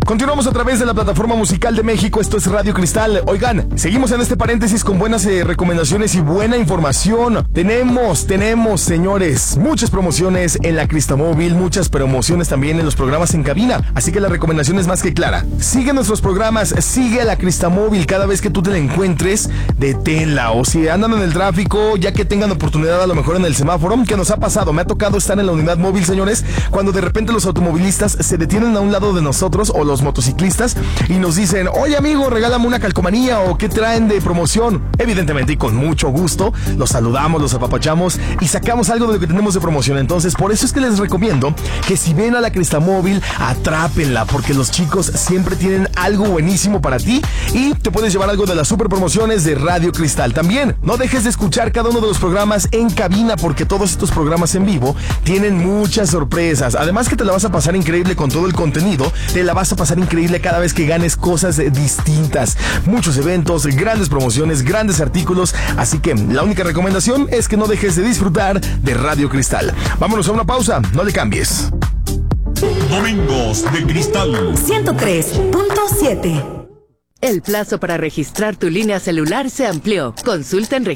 Continuamos a través de la plataforma musical de México. Esto es Radio Cristal. Oigan, seguimos en este paréntesis con buenas recomendaciones y buena información. Tenemos, señores, muchas promociones en la Cristamóvil, muchas promociones también en los programas en cabina. Así que la recomendación es más que clara. Sigue nuestros programas, sigue a la Cristamóvil. Cada vez que tú te la encuentres, deténla. O si andan en el tráfico, ya que tengan oportunidad a lo mejor en el semáforo, que nos ha pasado. Me ha tocado estar en la unidad móvil, señores, cuando de repente los automovilistas se detienen a un lado de nosotros o los motociclistas y nos dicen: oye amigo, regálame una calcomanía o qué traen de promoción. Evidentemente y con mucho gusto los saludamos, los apapachamos y sacamos algo de lo que tenemos de promoción. Entonces por eso es que les recomiendo que si ven a la Cristamóvil, atrápenla, porque los chicos siempre tienen algo buenísimo para ti y te puedes llevar algo de las super promociones de Radio Cristal. También no dejes de escuchar cada uno de los programas en cabina, porque todos estos programas en vivo tienen muchas sorpresas. Además que te la vas a pasar increíble con todo el contenido, te la vas a pasar increíble cada vez que ganes cosas distintas. Muchos eventos, grandes promociones, grandes artículos. Así que la única recomendación es que no dejes de disfrutar de Radio Cristal. Vámonos a una pausa, no le cambies. Domingos de Cristal 103.7. El plazo para registrar tu línea celular se amplió. Consulta en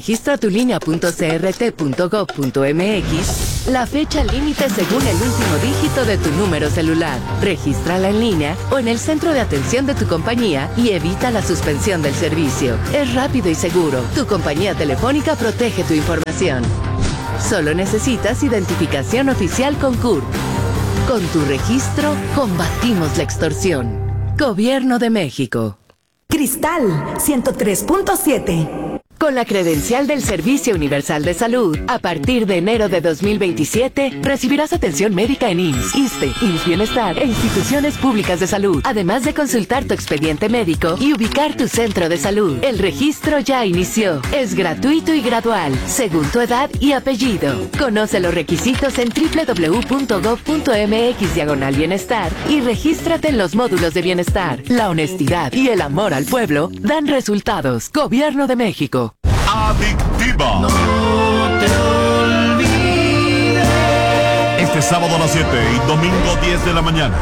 registratulinea.crt.gov.mx la fecha límite según el último dígito de tu número celular. Regístrala en línea o en el centro de atención de tu compañía y evita la suspensión del servicio. Es rápido y seguro. Tu compañía telefónica protege tu información. Solo necesitas identificación oficial con CURP. Con tu registro, combatimos la extorsión. Gobierno de México. Cristal 103.7. Con la credencial del Servicio Universal de Salud, a partir de enero de 2027, recibirás atención médica en IMSS, ISSSTE, IMSS Bienestar e instituciones públicas de salud, además de consultar tu expediente médico y ubicar tu centro de salud. El registro ya inició. Es gratuito y gradual, según tu edad y apellido. Conoce los requisitos en www.gov.mx/bienestar y regístrate en los módulos de bienestar. La honestidad y el amor al pueblo dan resultados. Gobierno de México. Adictiva. No te olvides. Este sábado a las 7 y domingo 10 de la mañana.